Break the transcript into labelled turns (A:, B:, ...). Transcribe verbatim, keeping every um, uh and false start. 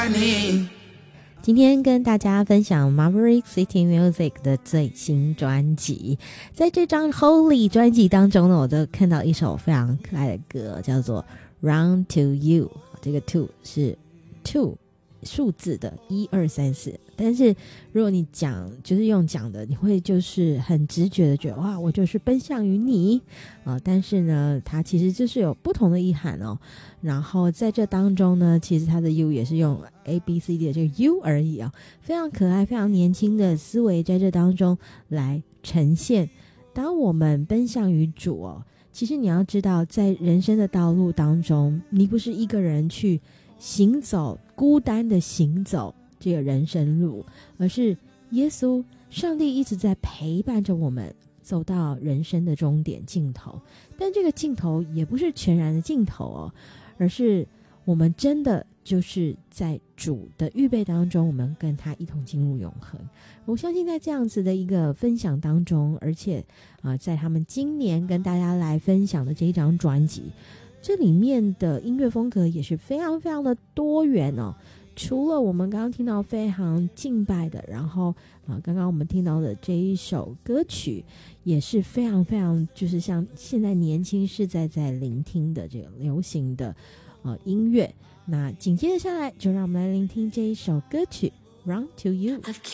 A: 今天跟大家分享 Maverick City Music 的最新专辑，在这张 Holy 专辑当中呢，我都看到一首非常可爱的歌，叫做 Run to You。 这个 two 是 two 数字的一二三四，但是如果你讲就是用讲的，你会就是很直觉的觉得哇，我就是奔向于你啊、呃！但是呢，它其实就是有不同的意涵哦。然后在这当中呢，其实它的 U 也是用 A B C D 的这个 U 而已啊、哦，非常可爱、非常年轻的思维在这当中来呈现。当我们奔向于主哦，其实你要知道，在人生的道路当中，你不是一个人去行走，孤单的行走这个人生路，而是耶稣上帝一直在陪伴着我们走到人生的终点尽头。但这个尽头也不是全然的尽头哦，而是我们真的就是在主的预备当中，我们跟他一同进入永恒。我相信在这样子的一个分享当中，而且、呃、在他们今年跟大家来分享的这一张专辑，这里面的音乐风格也是非常非常的多元哦。除了我们刚刚听到非常敬拜的，然后啊，刚刚我们听到的这一首歌曲也是非常非常就是像现在年轻世代在聆听的这个流行的呃音乐。那紧接着下来就让我们来聆听这一首歌曲 Run to You。